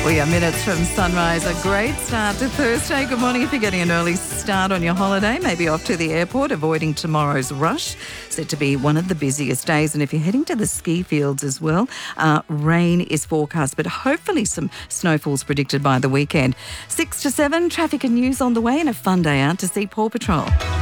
We are minutes from sunrise. A great start to Thursday. Good morning. If you're getting an early start on your holiday, maybe off to the airport, avoiding tomorrow's rush. Said to be one of the busiest days. And if you're heading to the ski fields as well, rain is forecast, but hopefully some snowfalls predicted by the weekend. 6 to 7, traffic and news on the way, and a fun day out to see Paw Patrol.